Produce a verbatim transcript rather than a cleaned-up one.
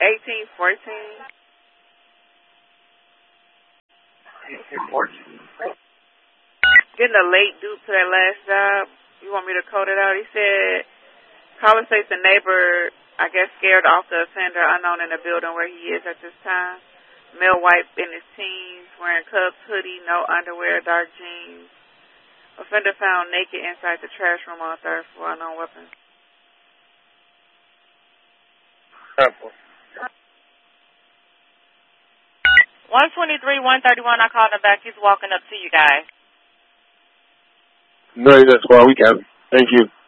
eighteen fourteen. eighteen fourteen. Getting a late due to that last job. You want me to code it out? He said, caller states the neighbor, I guess, scared off the offender unknown in the building where he is at this time. Male white in his teens, wearing cuffs, hoodie, no underwear, dark jeans. Offender found naked inside the trash room on the third floor, unknown weapons. Apple. one twenty-three, one thirty-one, I called him back. He's walking up to you guys. No, that's why we got it. Thank you.